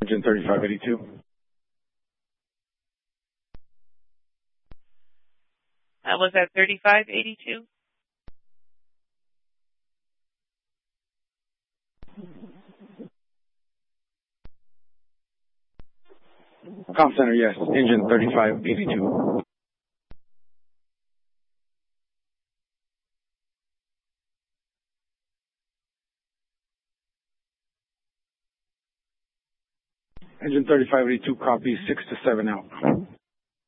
Engine 3582. Was that 3582? Comm Center, yes. Engine 3582. Engine 3582, copy 6 to 7 out.